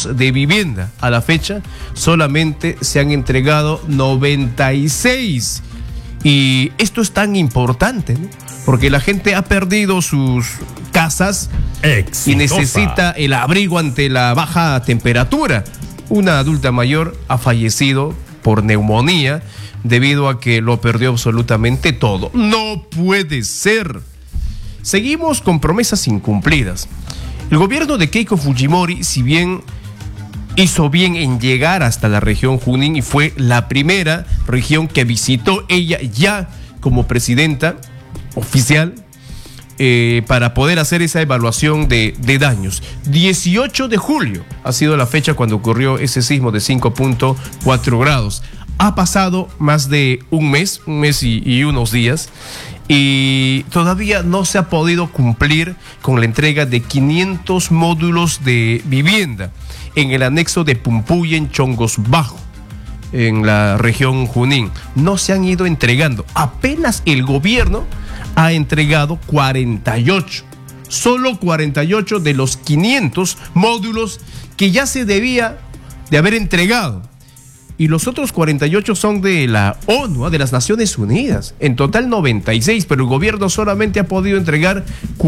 módulos de vivienda. A la fecha solamente se han entregado 96. Y esto es tan importante, ¿no? Porque la gente ha perdido sus casas y necesita el abrigo ante la baja temperatura. Una adulta mayor ha fallecido por neumonía debido a que lo perdió absolutamente todo. No puede ser. Seguimos con promesas incumplidas. El gobierno de Keiko Fujimori, si bien hizo bien en llegar hasta la región Junín y fue la primera región que visitó ella ya como presidenta oficial, para poder hacer esa evaluación de daños. 18 de julio ha sido la fecha cuando ocurrió ese sismo de 5.4 grados. Ha pasado más de un mes y unos días, y todavía no se ha podido cumplir con la entrega de 500 módulos de vivienda en el anexo de Pumpuy, en Chongos Bajo, en la región Junín. No se han ido entregando. Apenas el gobierno ha entregado 48. Solo 48 de los 500 módulos que ya se debía de haber entregado. Y los otros 48 son de la ONU, de las Naciones Unidas. En total 96, pero el gobierno solamente ha podido entregar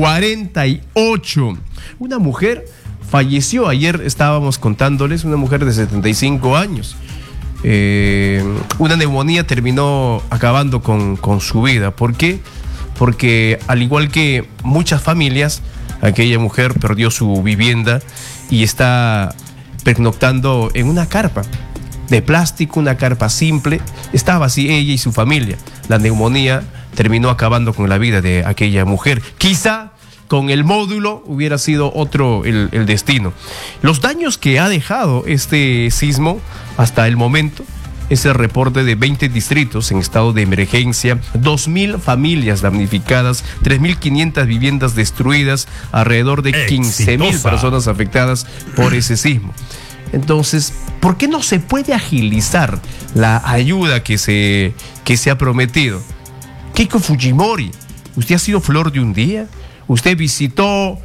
48. Una mujer falleció, ayer estábamos contándoles, una mujer de 75 años. Una neumonía terminó acabando con su vida. ¿Por qué? Porque al igual que muchas familias, aquella mujer perdió su vivienda y está pernoctando en una carpa de plástico, una carpa simple. Estaba así ella y su familia. La neumonía terminó acabando con la vida de aquella mujer. Quizá con el módulo hubiera sido otro el destino. Los daños que ha dejado este sismo hasta el momento es el reporte de 20 distritos en estado de emergencia, 2.000 familias damnificadas, 3.500 viviendas destruidas, alrededor de 15.000 personas afectadas por ese sismo. Entonces, ¿por qué no se puede agilizar la ayuda que se ha prometido? Keiko Fujimori, ¿usted ha sido flor de un día? ¿Usted visitó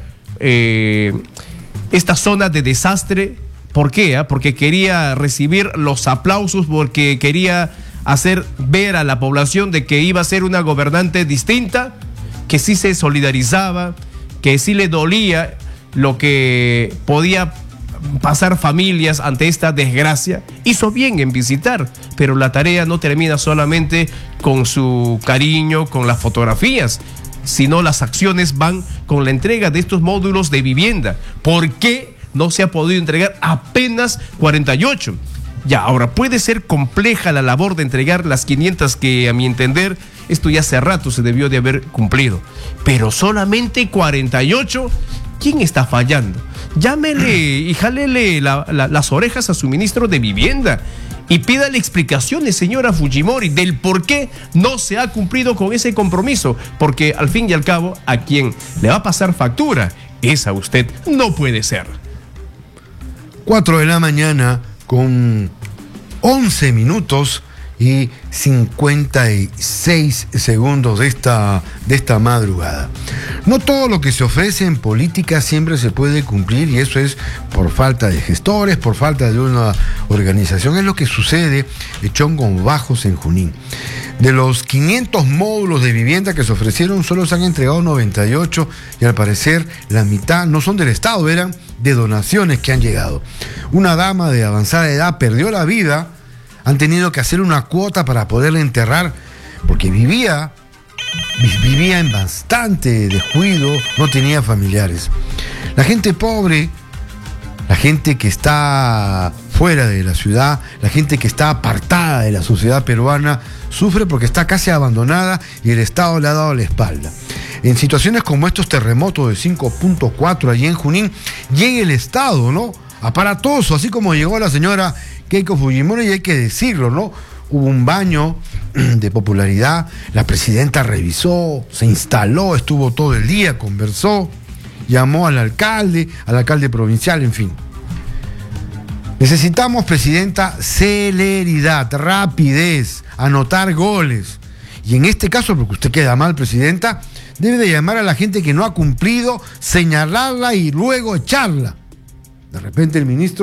esta zona de desastre? ¿Por qué? Porque quería recibir los aplausos, porque quería hacer ver a la población de que iba a ser una gobernante distinta, que sí se solidarizaba, que sí le dolía lo que podía pasar familias ante esta desgracia. Hizo bien en visitar, pero la tarea no termina solamente con su cariño, con las fotografías, sino las acciones van con la entrega de estos módulos de vivienda. ¿Por qué no se ha podido entregar apenas 48? Ya, ahora puede ser compleja la labor de entregar las 500 que, a mi entender, esto ya hace rato se debió de haber cumplido, pero solamente 48. ¿Quién está fallando? Llámele y jálele las orejas a su ministro de Vivienda y pídale explicaciones, señora Fujimori, del por qué no se ha cumplido con ese compromiso, porque al fin y al cabo a quien le va a pasar factura es a usted. No puede ser. 4 de la mañana con 11 minutos y 56 segundos de esta madrugada. No todo lo que se ofrece en política siempre se puede cumplir, y eso es por falta de gestores, por falta de una organización. Es lo que sucede en Chongos Bajos, en Junín. De los 500 módulos de vivienda que se ofrecieron, solo se han entregado 98, y al parecer la mitad no son del Estado, eran de donaciones que han llegado. Una dama de avanzada edad perdió la vida. Han tenido que hacer una cuota para poderla enterrar, porque vivía en bastante descuido, no tenía familiares. La gente pobre, la gente que está fuera de la ciudad, la gente que está apartada de la sociedad peruana, sufre porque está casi abandonada y el Estado le ha dado la espalda. En situaciones como estos terremotos de 5.4 allí en Junín, llega el Estado, ¿no? Aparatoso, así como llegó la señora Keiko Fujimori, y hay que decirlo, ¿no? Hubo un baño de popularidad, la presidenta revisó, se instaló, estuvo todo el día, conversó, llamó al alcalde provincial, en fin. Necesitamos, presidenta, celeridad, rapidez, anotar goles. Y en este caso, porque usted queda mal, presidenta, debe de llamar a la gente que no ha cumplido, señalarla y luego echarla. De repente el ministro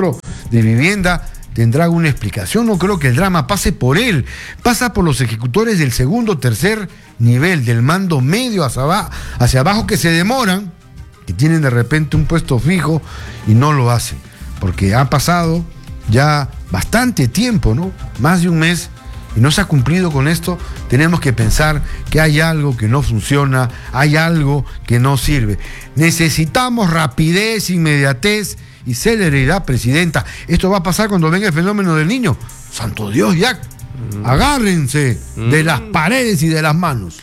de Vivienda tendrá una explicación. No creo que el drama pase por él, pasa por los ejecutores del segundo, tercer nivel, del mando medio hacia abajo, que se demoran, que tienen de repente un puesto fijo y no lo hacen, porque ha pasado ya bastante tiempo, ¿no? Más de un mes, y no se ha cumplido con esto. Tenemos que pensar que hay algo que no funciona, hay algo que no sirve. Necesitamos rapidez, inmediatez y celeridad, presidenta. Esto va a pasar cuando venga el fenómeno del Niño. Santo Dios, ya. Agárrense de las paredes y de las manos.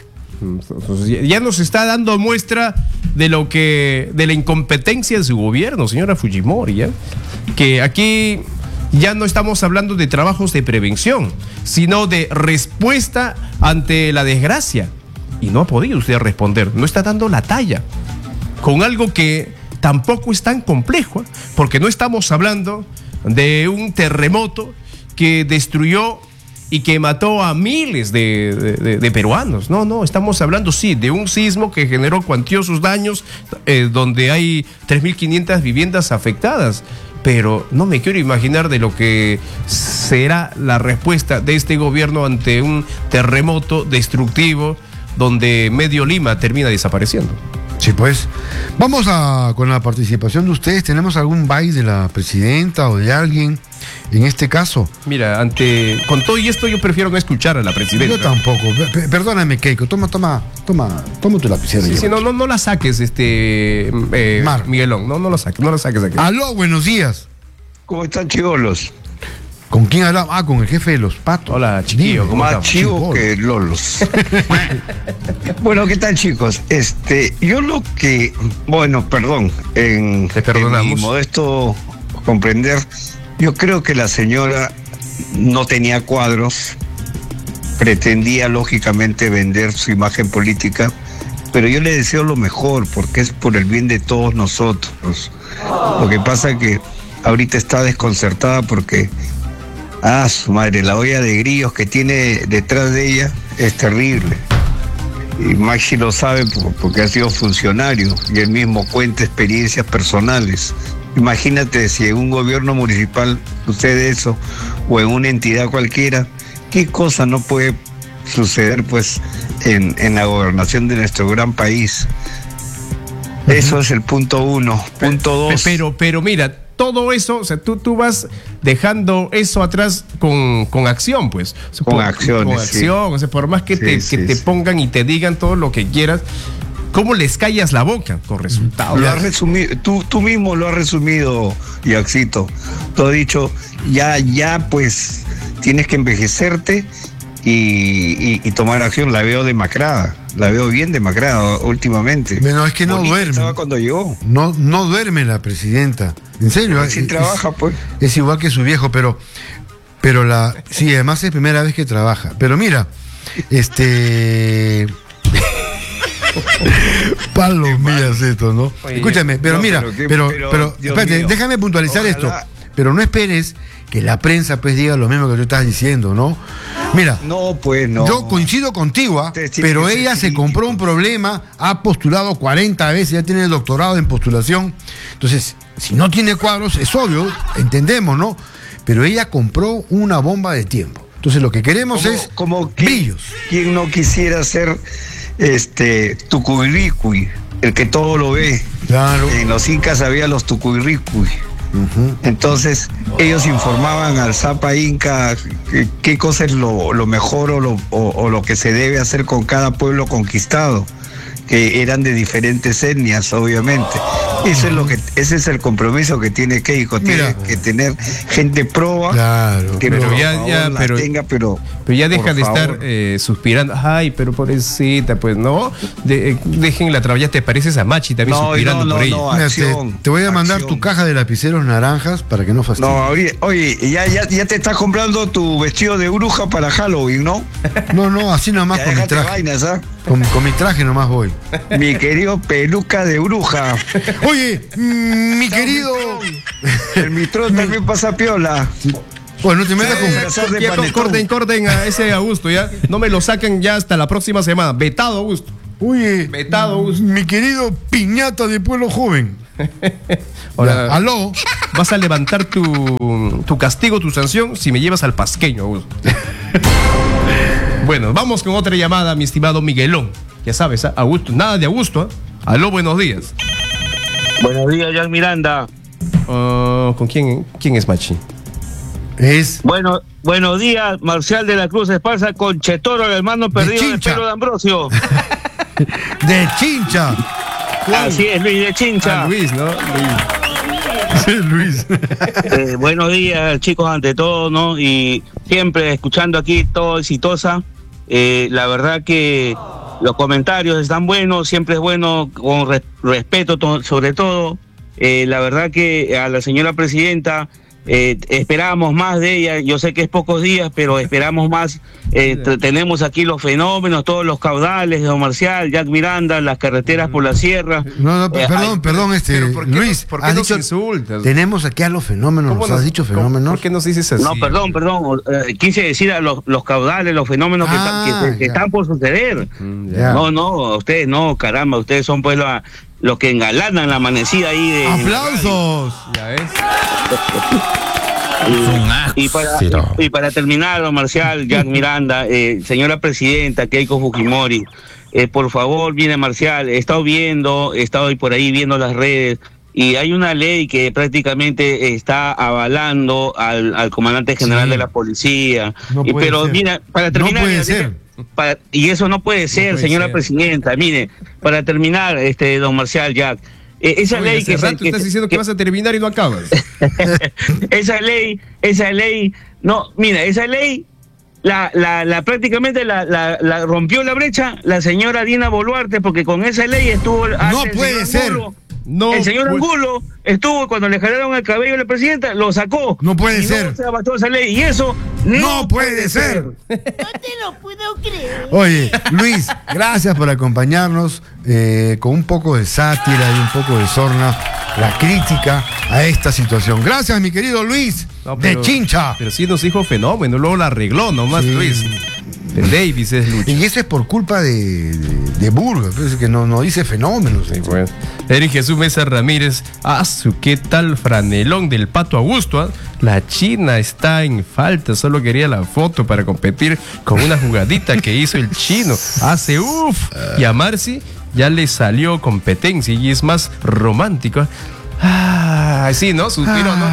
Ya nos está dando muestra de la incompetencia de su gobierno, señora Fujimori, ¿ya? Que aquí ya no estamos hablando de trabajos de prevención, sino de respuesta ante la desgracia. Y no ha podido usted responder, no está dando la talla con algo que tampoco es tan complejo, porque no estamos hablando de un terremoto que destruyó y que mató a miles de peruanos. No, estamos hablando, sí, de un sismo que generó cuantiosos daños, donde hay 3.500 viviendas afectadas. Pero no me quiero imaginar de lo que será la respuesta de este gobierno ante un terremoto destructivo donde medio Lima termina desapareciendo. Sí, pues. Vamos con la participación de ustedes. ¿Tenemos algún baile de la presidenta o de alguien en este caso? Mira, con todo y esto yo prefiero no escuchar a la presidenta. Yo tampoco. Perdóname, Keiko. Toma tu lapicera. Sí, no la saques, Miguelón. No la saques aquí. Aló, buenos días. ¿Cómo están, chivolos? ¿Con quién hablamos? Con el jefe de los patos. Hola, chiquillo. ¿Cómo más chivo que lolos. Bueno, ¿qué tal, chicos? Yo lo que... Bueno, perdón. En mi modesto comprender, yo creo que la señora no tenía cuadros, pretendía lógicamente vender su imagen política, pero yo le deseo lo mejor, porque es por el bien de todos nosotros. Lo que pasa es que ahorita está desconcertada porque... su madre, la olla de grillos que tiene detrás de ella es terrible. Y Maxi lo sabe porque ha sido funcionario y él mismo cuenta experiencias personales. Imagínate si en un gobierno municipal sucede eso, o en una entidad cualquiera, ¿qué cosa no puede suceder pues en la gobernación de nuestro gran país? Eso es el punto 1. Punto 2. Pero mira, todo eso, o sea, tú vas dejando eso atrás con acción, pues. Con acción. O sea, por más que te pongan y te digan todo lo que quieras, ¿cómo les callas la boca? Con resultados. Lo has resumido, tú mismo lo has resumido, Yaxito. Tú has dicho, ya, pues, tienes que envejecerte y tomar acción. La veo demacrada. La veo bien demacrada últimamente. Bueno, es que no duerme. Estaba cuando llegó. No duerme la presidenta. En serio. Sí trabaja, pues. Es igual que su viejo, pero sí, además es primera vez que trabaja. Pero mira, palomillas esto, ¿no? Oye, escúchame, pero mira, pero espérate, déjame puntualizar esto. Pero no esperes que la prensa pues diga lo mismo que tú estás diciendo, ¿no? Mira, no, pues no. Yo coincido contigo, pero ella se compró un problema, ha postulado 40 veces, ya tiene el doctorado en postulación. Entonces, si no tiene cuadros, es obvio, entendemos, ¿no? Pero ella compró una bomba de tiempo. Entonces, lo que queremos es brillos. ¿Quién no quisiera ser tucuiricui, el que todo lo ve? Claro. En los incas había los tucuiricui. Entonces ellos informaban al Zapa Inca qué cosa es lo mejor o lo que se debe hacer con cada pueblo conquistado, que eran de diferentes etnias, obviamente. Ese es el compromiso que tiene Keiko. Tiene que tener gente proba, claro, que pero pero ya deja de estar suspirando. Ay, pero pobrecita, pues no. Déjenla trabajar. Ya te pareces a Machi también suspirando por ella. Mira, te voy a mandar tu caja de lapiceros naranjas para que no fastidies. No, oye, ya te estás comprando tu vestido de bruja para Halloween, ¿no? No, así nomás con mi traje. Vainas, ¿ah? Con mi traje nomás voy. Mi querido peluca de bruja. Oye, mi querido. El mitrón también pasa piola. Bueno, no te metas con. Corten a ese Augusto, ya. No me lo saquen ya hasta la próxima semana. Vetado, Augusto. Oye, vetado, Augusto. Mi querido piñata de pueblo joven. Ahora, aló. Vas a levantar tu castigo, tu sanción, si me llevas al pasqueño, Augusto. Bueno, vamos con otra llamada, mi estimado Miguelón. Ya sabes, Augusto, nada de Augusto. Aló, buenos días. Buenos días, Jack Miranda. ¿Con quién es Machi? Bueno, buenos días, Marcial de la Cruz Esparza con Chetoro, el hermano perdido de Pedro de Ambrosio. De Chincha. Así es, Luis de Chincha. Luis, ¿no? Sí, Luis. Buenos días, chicos, ante todo, ¿no? Y siempre escuchando aquí todo exitosa. La verdad que los comentarios están buenos, siempre es bueno, con respeto sobre todo. La verdad que a la señora presidenta esperábamos más de ella. Yo sé que es pocos días, pero esperamos más. Tenemos aquí los fenómenos, todos los caudales de Don Marcial, Jack Miranda, las carreteras por la sierra. No, perdón, Luis, ¿por qué nos insultas? Tenemos aquí a los fenómenos, nos has dicho fenómenos. ¿Por qué nos dices así? No, perdón, quise decir a los caudales, los fenómenos que están por suceder. No, ustedes no, caramba, ustedes son pues los que engalanan la amanecida ahí de... ¡Aplausos! Ya ves. Y para terminar, don Marcial, Jack Miranda, señora presidenta Keiko Fujimori, por favor, viene Marcial, he estado por ahí viendo las redes, y hay una ley que prácticamente está avalando al comandante general de la policía. Pero mira, para terminar... No puede ser. Y eso no puede ser, señora presidenta. Mire, para terminar, don Marcial, Jack, esa ley que estás diciendo que vas a terminar y no acabas. esa ley, no, mira, esa ley prácticamente la rompió la brecha la señora Dina Boluarte, porque con esa ley estuvo. No puede ser. El señor Angulo estuvo cuando le jalaron el cabello a la presidenta, lo sacó. No puede ser. No se abató esa ley, y eso no puede ser. No te lo puedo creer. Oye, Luis, gracias por acompañarnos con un poco de sátira y un poco de sorna, la crítica a esta situación. Gracias, mi querido Luis, de Chincha. Pero sí nos dijo fenómeno, luego la arregló nomás, sí. Luis. Davis es Lucho. Y eso es por culpa de Burgos, que no dice fenómenos. Sí, bueno. Eric Jesús Mesa Ramírez, ¿qué tal franelón del Pato Augusto? La China está en falta, solo quería la foto para competir con una jugadita que hizo el chino. Y a Marci ya le salió competencia y es más romántico. Sí, ¿no? Suspiro, ¿no?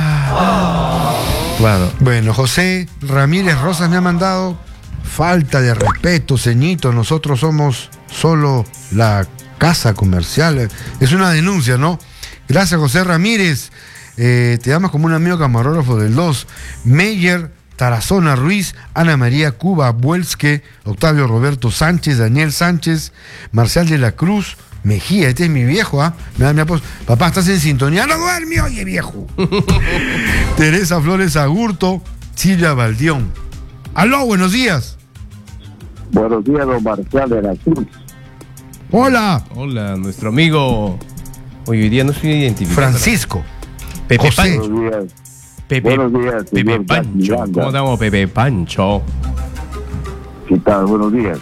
Claro. Bueno, José Ramírez Rosas me ha mandado: falta de respeto, ceñito, nosotros somos solo la casa comercial. Es una denuncia, ¿no? Gracias, José Ramírez. Te llamas como un amigo camarógrafo del 2. Meyer Tarazona Ruiz, Ana María Cuba Buelske, Octavio Roberto Sánchez, Daniel Sánchez, Marcial de la Cruz Mejía. Este es mi viejo, papá, ¿estás en sintonía? No duerme, oye, viejo. Teresa Flores Agurto, Silvia Valdión. Aló, buenos días. Buenos días, don Marcial de la Cruz. Hola. Hola, nuestro amigo. Hoy día no estoy identificado. Francisco. Pepe José. Pancho. Buenos días. Pepe, Buenos días, Pepe Pancho. ¿Cómo estamos, Pepe Pancho? ¿Qué tal? Buenos días.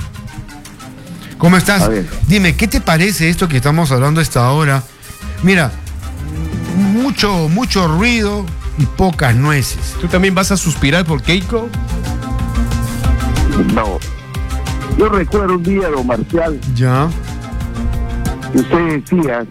¿Cómo estás? Dime, ¿qué te parece esto que estamos hablando a esta hora? Mira, mucho ruido y pocas nueces. ¿Tú también vas a suspirar por Keiko? No. Yo recuerdo un día, don Marcial. Ya. Que usted decía: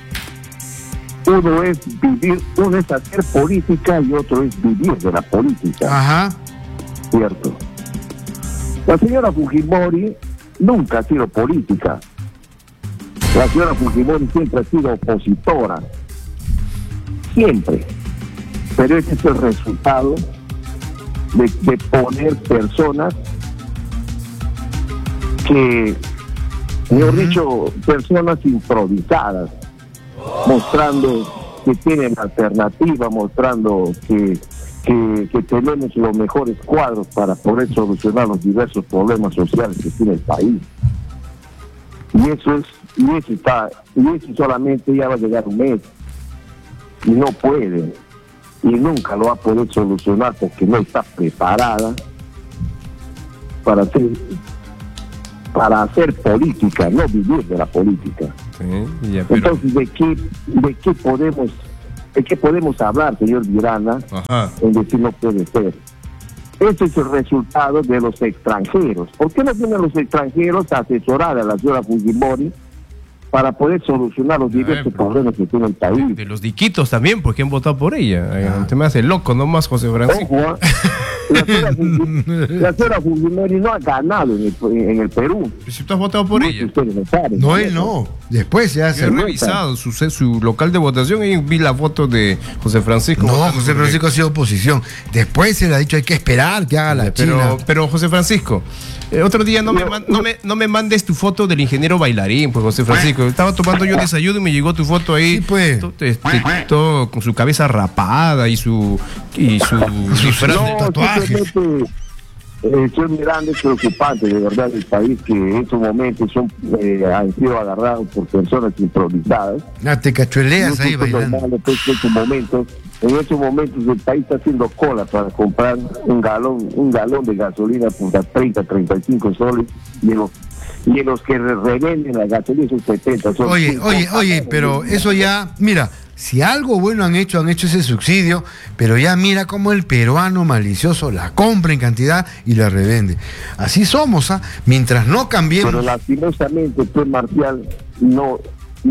uno es hacer política y otro es vivir de la política. Ajá. Cierto. La señora Fujimori nunca ha sido política. La señora Fujimori siempre ha sido opositora. Siempre. Pero ese es el resultado de poner personas que, mejor dicho, personas improvisadas, mostrando que tienen alternativa, mostrando que tenemos los mejores cuadros para poder solucionar los diversos problemas sociales que tiene el país. Y eso solamente ya va a llegar un mes, y no puede, y nunca lo va a poder solucionar porque no está preparada para hacer política, no vivir de la política. Exacto. Ya, pero... Entonces, ¿de qué podemos hablar, señor Miranda, en decir no puede ser? Ese es el resultado de los extranjeros. ¿Por qué no vienen los extranjeros a asesorar a la señora Fujimori para poder solucionar los diversos problemas que tiene el país? De los diquitos también, porque han votado por ella. Te me hace loco, no más José Francisco. Ojo, la señora Fujimori no ha ganado en el Perú. Si tú has votado por ella. No, él no. Después se hace. He revisado su local de votación y vi la foto de José Francisco. No, José Francisco ha sido oposición. Después se le ha dicho hay que esperar que haga la China. Pero José Francisco, otro día no me mandes tu foto del ingeniero bailarín, pues José Francisco. Estaba tomando yo desayuno y me llegó tu foto ahí. Sí, pues. Todo con su cabeza rapada y su disfraz de tatuajes. Señor Miranda, es preocupante de verdad el país que en estos momentos han sido agarrados por personas improvisadas. Te cachueleas ahí bailando. En estos momentos el país está haciendo cola para comprar un galón de gasolina por 30, 35 soles y en los que revenden la gasolina son 70 soles. Oye, pero eso ya, mira, si algo bueno han hecho ese subsidio, pero ya mira cómo el peruano malicioso la compra en cantidad y la revende. Así somos, mientras no cambiemos. Pero lastimosamente, pues, Marcial, no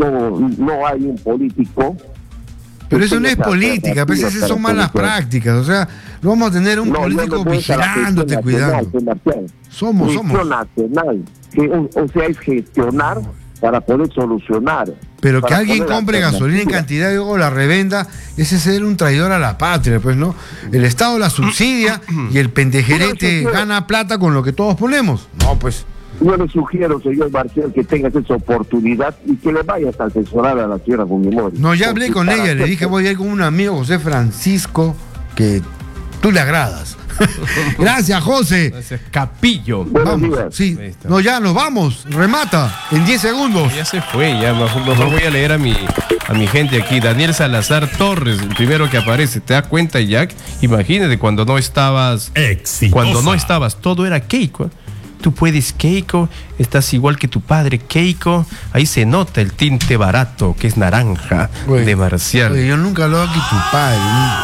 hay un político. Pero eso no es política, pues esas son malas prácticas. O sea, no vamos a tener un político vigilándote, cuidando. Somos. Nacional, o sea, es gestionar para poder solucionar. Pero que alguien compre gasolina en cantidad y luego la revenda, ese es ser un traidor a la patria, pues, ¿no? El Estado la subsidia y el pendejerete gana plata con lo que todos ponemos. No, pues. Yo le sugiero, señor Marcial, que tengas esa oportunidad y que le vayas a asesorar a la señora Fujimori. No, ya hablé con ella, le dije, voy a ir con un amigo, José Francisco, que tú le agradas. Gracias, José. Gracias, Capillo. Vamos, sí. No, ya nos vamos. Remata en 10 segundos. Ya se fue, ya mejor voy a leer a mi gente aquí. Daniel Salazar Torres, el primero que aparece. ¿Te das cuenta, Jack? Imagínate cuando no estabas. Exitosa. Cuando no estabas, todo era Keiko. Tú puedes, Keiko, estás igual que tu padre, Keiko. Ahí se nota el tinte barato, que es naranja, de Marcial. Oye, yo nunca lo hago que tu padre.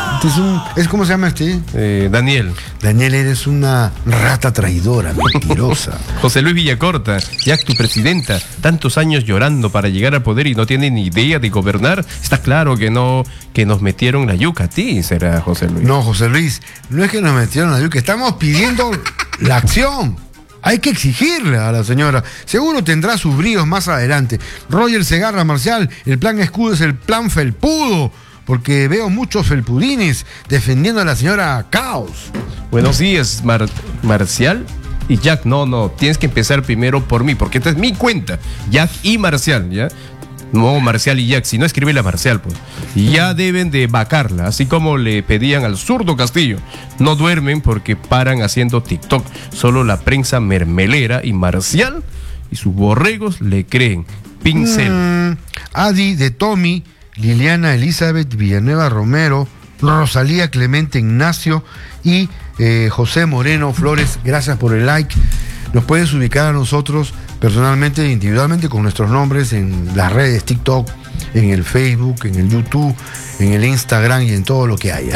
¿Es cómo se llama este? Daniel. Daniel, eres una rata traidora, mentirosa. José Luis Villacorta, Jack, tu presidenta, tantos años llorando para llegar al poder y no tiene ni idea de gobernar. Está claro que nos metieron la yuca a ti, será José Luis. No, José Luis, no es que nos metieron la yuca, estamos pidiendo la acción. Hay que exigirle a la señora. Seguro tendrá sus bríos más adelante. Roger Segarra, Marcial, el plan escudo es el plan felpudo, porque veo muchos felpudines defendiendo a la señora Caos. Buenos días, Marcial y Jack. No, tienes que empezar primero por mí, porque esta es mi cuenta. Jack y Marcial, ¿ya? No, Marcial y Jack, si no, escríbele a Marcial, pues. Y ya deben de vacarla, así como le pedían al zurdo Castillo. No duermen porque paran haciendo TikTok. Solo la prensa mermelera y Marcial y sus borregos le creen. Pincel. Adi de Tommy, Liliana Elizabeth Villanueva Romero, Rosalía Clemente Ignacio y José Moreno Flores, gracias por el like. Nos puedes ubicar a nosotros personalmente, individualmente, con nuestros nombres en las redes TikTok, en el Facebook, en el YouTube, en el Instagram y en todo lo que haya.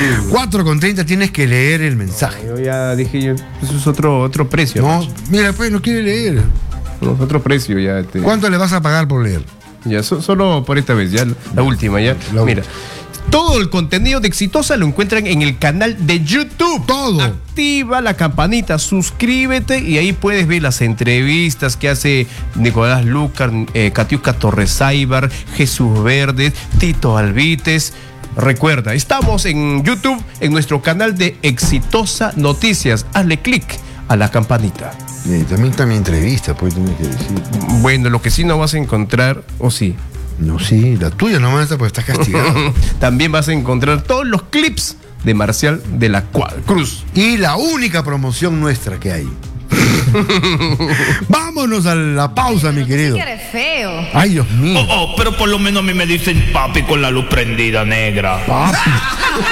4:30 tienes que leer el mensaje. Yo ya dije, eso es otro precio. No, mira, pues no quiere leer. No, otro precio ya. ¿Cuánto le vas a pagar por leer? Ya, solo por esta vez, ya la última, ya. Mira. Todo el contenido de Exitosa lo encuentran en el canal de YouTube. Todo. Activa la campanita, suscríbete y ahí puedes ver las entrevistas que hace Nicolás Lucar, Catiusca Torresaibar, Jesús Verdes, Tito Alvites. Recuerda, estamos en YouTube, en nuestro canal de Exitosa Noticias. Hazle clic a la campanita. También está mi entrevista, pues tienes que decir. Bueno, lo que sí no vas a encontrar, o sí. No, sí, la tuya no me está porque estás castigado. También vas a encontrar todos los clips de Marcial de la Cruz. Y la única promoción nuestra que hay. Vámonos a la pausa, mi querido. Sí que eres feo. Ay, Dios mío. Pero por lo menos a mí me dicen papi con la luz prendida, negra. Papi.